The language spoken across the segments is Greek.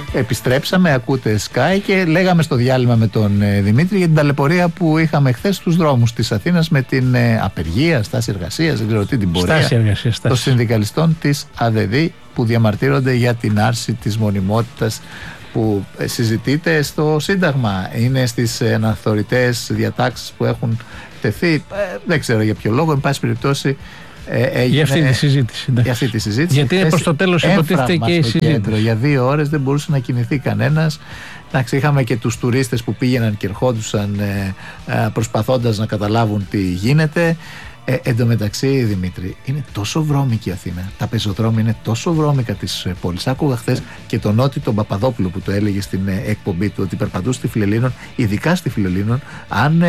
Επιστρέψαμε, ακούτε Sky και λέγαμε στο διάλειμμα με τον Δημήτρη για την ταλαιπωρία που είχαμε χθες στους δρόμους της Αθήνας με την απεργία, στάση εργασίας, δεν ξέρω τι, την πορεία των συνδικαλιστών της ΑΔΔ που διαμαρτύρονται για την άρση της μονιμότητας που συζητείται στο Σύνταγμα. Είναι στις αναθεωρητές διατάξεις που έχουν τεθεί, δεν ξέρω για ποιο λόγο, εν πάση περιπτώσει. Για αυτή τη συζήτηση. Γιατί είναι προς το τέλος υποτίθεται και η συζήτηση. Για 2 ώρες δεν μπορούσε να κινηθεί κανένας. Είχαμε και τους τουρίστες που πήγαιναν και ερχόντουσαν προσπαθώντας να καταλάβουν τι γίνεται. Εν τω μεταξύ, Δημήτρη, είναι τόσο βρώμικη η Αθήνα. Τα πεζοδρόμια είναι τόσο βρώμικα της πόλης. Άκουγα χθες και τον Νότι τον Παπαδόπουλο που το έλεγε στην εκπομπή του ότι περπατούσε στη Φιλελλήνων, ειδικά στη Φιλελλήνων, αν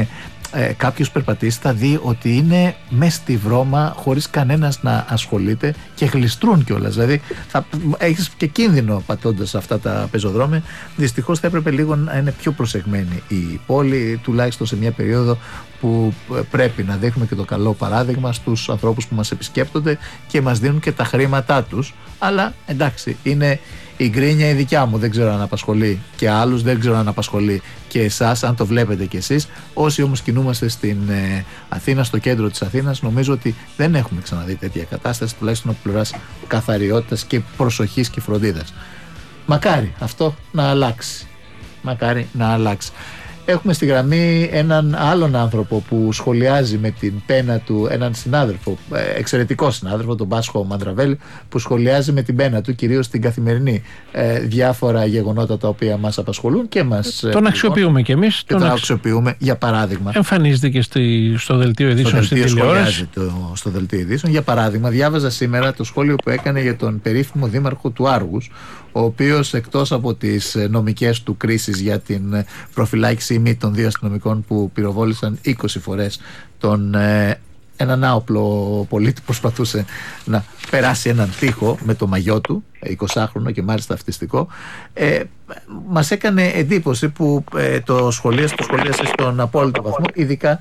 κάποιος περπατήσει θα δει ότι είναι μες στη βρώμα χωρίς κανένας να ασχολείται και γλιστρούν κιόλας. Δηλαδή θα έχεις και κίνδυνο πατώντας αυτά τα πεζοδρόμια. Δυστυχώς θα έπρεπε λίγο να είναι πιο προσεγμένη η πόλη, τουλάχιστον σε μια περίοδο που πρέπει να δείχνουμε και το καλό παράδειγμα στους ανθρώπους που μας επισκέπτονται και μας δίνουν και τα χρήματά τους. Αλλά εντάξει, είναι η γκρίνια η δικιά μου, δεν ξέρω αν απασχολεί και άλλους, δεν ξέρω αν απασχολεί και εσάς, αν το βλέπετε κι εσείς. Όσοι όμως κινούμαστε στην Αθήνα, στο κέντρο της Αθήνας, νομίζω ότι δεν έχουμε ξαναδεί τέτοια κατάσταση, τουλάχιστον από πλευράς καθαριότητας και προσοχής και φροντίδας. Μακάρι αυτό να αλλάξει. Μακάρι να αλλάξει. Έχουμε στη γραμμή έναν άλλον άνθρωπο που σχολιάζει με την πένα του, έναν συνάδελφο, εξαιρετικό συνάδελφο, τον Πάσχο Μανδραβέλη, που σχολιάζει με την πένα του κυρίως στην Καθημερινή διάφορα γεγονότα τα οποία μας απασχολούν και μας. Τον αξιοποιούμε κι εμείς. Τον αξιοποιούμε, για παράδειγμα. Εμφανίζεται και στο δελτίο ειδήσεων στην τηλεόραση. Στο δελτίο ειδήσεων. Για παράδειγμα, διάβαζα σήμερα το σχόλιο που έκανε για τον περίφημο δήμαρχο του Άργους, ο οποίος εκτός από τις νομικές του κρίσεις για την προφυλάκηση ημί των 2 αστυνομικών που πυροβόλησαν 20 φορές έναν άοπλο πολίτη που προσπαθούσε να περάσει έναν τοίχο με το μαγιό του, 20χρονο και μάλιστα αυτιστικό, μας έκανε εντύπωση που το σχολίασε στον απόλυτο βαθμό, ειδικά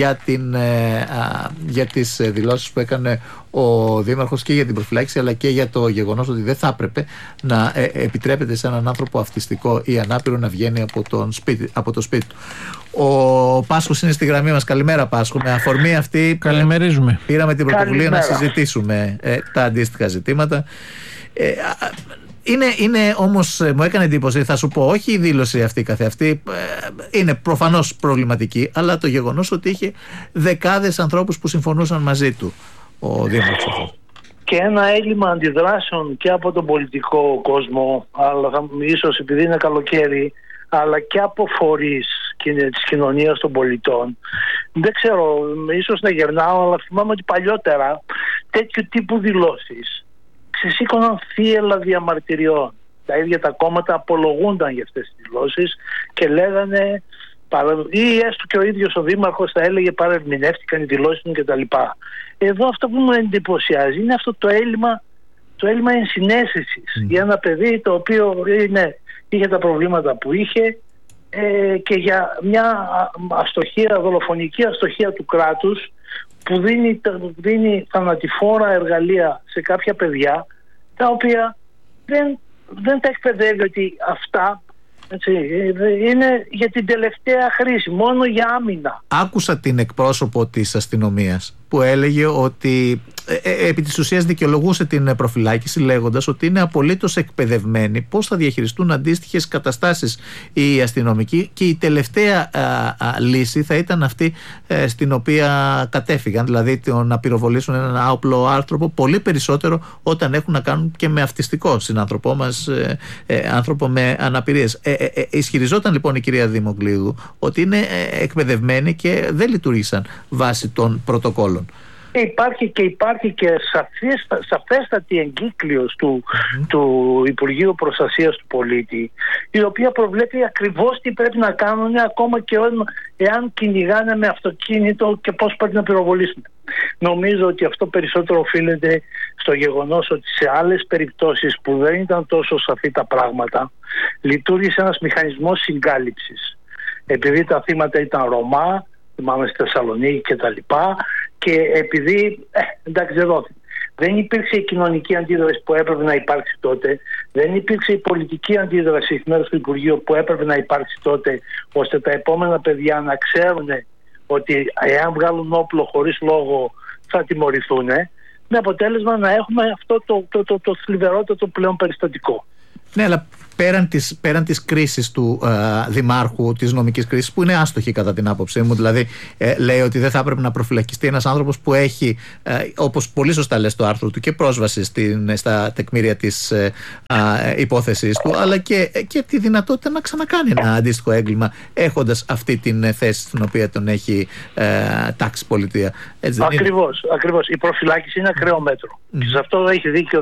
για τις δηλώσεις που έκανε ο Δήμαρχος και για την προφυλάκηση, αλλά και για το γεγονός ότι δεν θα έπρεπε να επιτρέπεται σε έναν άνθρωπο αυτιστικό ή ανάπηρο να βγαίνει από το σπίτι του. Ο Πάσχος είναι στη γραμμή μας. Καλημέρα, Πάσχο. Με αφορμή αυτή καλημερίζουμε. Πήραμε την πρωτοβουλία να συζητήσουμε τα αντίστοιχα ζητήματα. Είναι όμως, μου έκανε εντύπωση, θα σου πω, όχι η δήλωση αυτή καθεαυτή, είναι προφανώς προβληματική, αλλά το γεγονός ότι είχε δεκάδες ανθρώπους που συμφωνούσαν μαζί του ο Δήμαρχος. Και ένα έλλειμμα αντιδράσεων και από τον πολιτικό κόσμο, αλλά ίσως επειδή είναι καλοκαίρι, αλλά και από φορείς της κοινωνίας των πολιτών. Δεν ξέρω, ίσως να γερνάω, αλλά θυμάμαι ότι παλιότερα τέτοιου τύπου δηλώσεις ξεσήκωναν θύελλα διαμαρτυριών. Τα ίδια τα κόμματα απολογούνταν για αυτές τις δηλώσεις και λέγανε, ή έστω και ο ίδιος ο Δήμαρχος θα έλεγε παρερμηνεύτηκαν οι δηλώσεις του κτλ. Εδώ αυτό που μου εντυπωσιάζει είναι αυτό το έλλειμμα ενσυναίσθησης για ένα παιδί το οποίο είχε τα προβλήματα που είχε και για μια δολοφονική αστοχία του κράτους που δίνει θανατηφόρα εργαλεία σε κάποια παιδιά τα οποία δεν τα εκπαιδεύει ότι αυτά είναι για την τελευταία χρήση, μόνο για άμυνα. Άκουσα την εκπρόσωπο της αστυνομίας που έλεγε ότι επί της ουσίας δικαιολογούσε την προφυλάκηση λέγοντας ότι είναι απολύτως εκπαιδευμένοι πώς θα διαχειριστούν αντίστοιχες καταστάσεις οι αστυνομικοί και η τελευταία λύση θα ήταν αυτή στην οποία κατέφυγαν, δηλαδή να πυροβολήσουν έναν άοπλο άνθρωπο, πολύ περισσότερο όταν έχουν να κάνουν και με αυτιστικό συνάνθρωπό μας, άνθρωπο με αναπηρίες. Ισχυριζόταν λοιπόν η κυρία Δημοκλείδου ότι είναι εκπαιδευμένοι και δεν λειτουργήσαν βάσει των πρωτοκόλων. Υπάρχει και σαφέστατη εγκύκλειος του Υπουργείου Προστασίας του Πολίτη, η οποία προβλέπει ακριβώς τι πρέπει να κάνουν ακόμα και εάν κυνηγάνε με αυτοκίνητο και πώς πρέπει να πυροβολήσουν. Νομίζω ότι αυτό περισσότερο οφείλεται στο γεγονός ότι σε άλλες περιπτώσεις που δεν ήταν τόσο σαφή τα πράγματα, λειτουργήσε ένας μηχανισμός συγκάλυψης. Επειδή τα θύματα ήταν Ρωμά, θυμάμαι στη Θεσσαλονίκη και τα λοιπά, και επειδή εντάξει εδώ Δεν υπήρξε η κοινωνική αντίδραση που έπρεπε να υπάρξει τότε. Δεν υπήρξε η πολιτική αντίδραση εκ μέρους του Υπουργείου που έπρεπε να υπάρξει τότε, ώστε τα επόμενα παιδιά να ξέρουν ότι εάν βγάλουν όπλο χωρίς λόγο θα τιμωρηθούν, με αποτέλεσμα να έχουμε αυτό το θλιβερότατο πλέον περιστατικό. Ναι, αλλά πέραν της κρίσης του δημάρχου, της νομικής κρίσης, που είναι άστοχη κατά την άποψή μου, δηλαδή λέει ότι δεν θα έπρεπε να προφυλακιστεί ένας άνθρωπος που έχει, όπως πολύ σωστά λέει στο άρθρο του, και πρόσβαση στα τεκμήρια της υπόθεσης του, αλλά και τη δυνατότητα να ξανακάνει ένα αντίστοιχο έγκλημα, έχοντας αυτή την θέση στην οποία τον έχει τάξει η πολιτεία. Ακριβώς. Η προφυλάκηση είναι ακραίο μέτρο. Και σε αυτό έχει δίκιο